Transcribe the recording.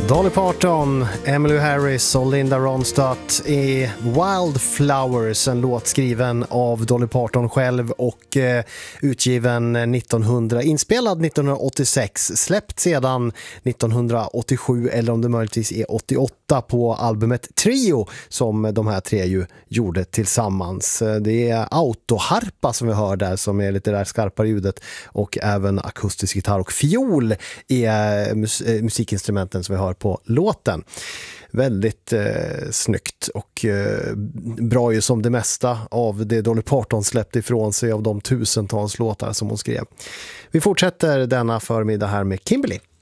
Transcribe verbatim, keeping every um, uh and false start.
Dolly Parton, Emmylou Harris och Linda Ronstadt i Wildflowers, en låt skriven av Dolly Parton själv och eh, utgiven nittonhundra, inspelad nittonhundraåttiosex, släppt sedan nittonhundraåttiosju eller om det möjligtvis är åttioåtta på albumet Trio som de här tre ju gjorde tillsammans. Det är autoharpa som vi hör där som är lite där skarpare ljudet och även akustisk gitarr och fiol är mus- musikinstrumenten som vi hör på låten. Väldigt eh, snyggt och eh, bra ju som det mesta av det Dolly Parton släppte ifrån sig av de tusentals låtar som hon skrev. Vi fortsätter denna förmiddag här med Kimberly.